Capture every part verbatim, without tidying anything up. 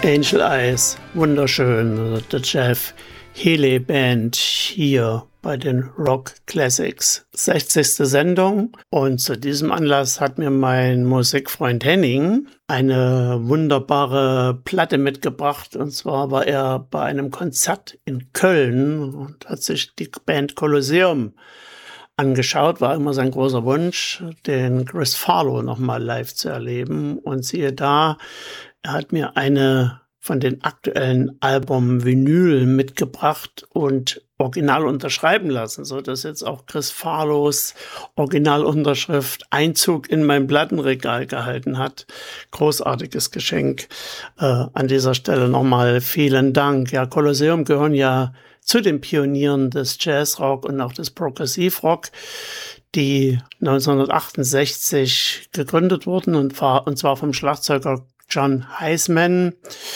Angel Eyes, wunderschön, der Jeff Healey Band hier bei den Rock Classics. sechzigste Sendung, und zu diesem Anlass hat mir mein Musikfreund Henning eine wunderbare Platte mitgebracht, und zwar war er bei einem Konzert in Köln und hat sich die Band Colosseum angeschaut. War immer sein großer Wunsch, den Chris Farlowe nochmal live zu erleben, und siehe da, er hat mir eine von den aktuellen Alben Vinyl mitgebracht und original unterschreiben lassen, so dass jetzt auch Chris Farlowes Originalunterschrift Einzug in mein Plattenregal gehalten hat. Großartiges Geschenk. Äh, an dieser Stelle nochmal vielen Dank. Ja, Colosseum gehören ja zu den Pionieren des Jazzrock und auch des Progressivrock, die neunzehnhundertachtundsechzig gegründet wurden, und, war, und zwar vom Schlagzeuger John Heisman,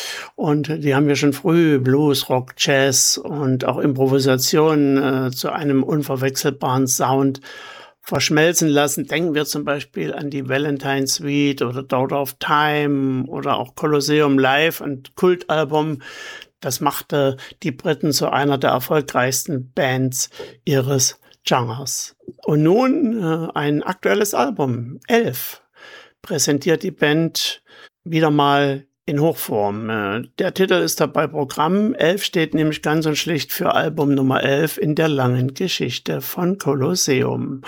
und die haben ja schon früh Blues, Rock, Jazz und auch Improvisation äh, zu einem unverwechselbaren Sound verschmelzen lassen. Denken wir zum Beispiel an die Valentine Suite oder Daughter of Time oder auch Colosseum Live, ein Kultalbum. Das machte die Briten zu einer der erfolgreichsten Bands ihres Genres. Und nun äh, ein aktuelles Album, elf, präsentiert die Band wieder mal in Hochform. Der Titel ist dabei Programm. elf steht nämlich ganz und schlicht für Album Nummer elf in der langen Geschichte von Colosseum.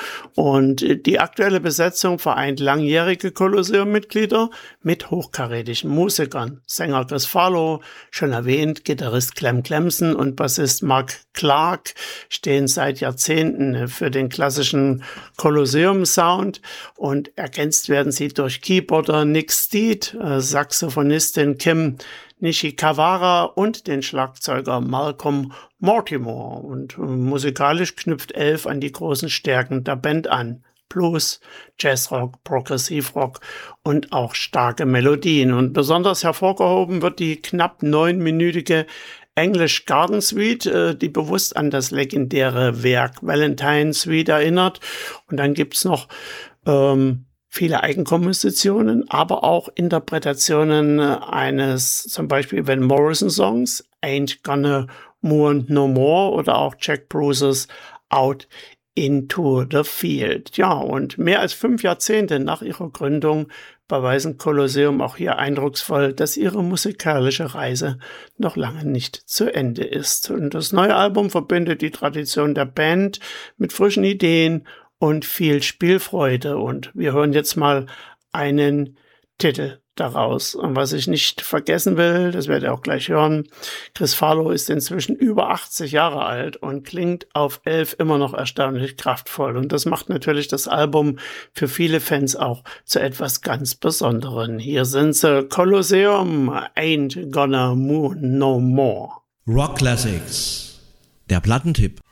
Und die aktuelle Besetzung vereint langjährige Colosseum-Mitglieder mit hochkarätigen Musikern. Sänger Chris Farlowe, schon erwähnt, Gitarrist Clem Clemson und Bassist Mark Clark stehen seit Jahrzehnten für den klassischen Colosseum-Sound, und ergänzt werden sie durch Keyboarder Nick Steed, Saxophonist Kim Nishikawara und den Schlagzeuger Malcolm Mortimer. Und musikalisch knüpft elf an die großen Stärken der Band an. Blues, Jazzrock, Progressivrock und auch starke Melodien. Und besonders hervorgehoben wird die knapp neunminütige English Garden Suite, die bewusst an das legendäre Werk Valentine Suite erinnert. Und dann gibt's noch ähm, viele Eigenkompositionen, aber auch Interpretationen eines zum Beispiel Van Morrison Songs, Ain't Gonna Mourn No More, oder auch Jack Bruce's Out into the Field. Ja, und mehr als fünf Jahrzehnte nach ihrer Gründung beweisen Colosseum auch hier eindrucksvoll, dass ihre musikalische Reise noch lange nicht zu Ende ist. Und das neue Album verbindet die Tradition der Band mit frischen Ideen und viel Spielfreude. Und wir hören jetzt mal einen Titel daraus. Und was ich nicht vergessen will, das werdet ihr auch gleich hören, Chris Farlowe ist inzwischen über achtzig Jahre alt und klingt auf elf immer noch erstaunlich kraftvoll. Und das macht natürlich das Album für viele Fans auch zu etwas ganz Besonderem. Hier sind sie, Colosseum, Ain't Gonna Mourn No More. Rock Classics, der Plattentipp.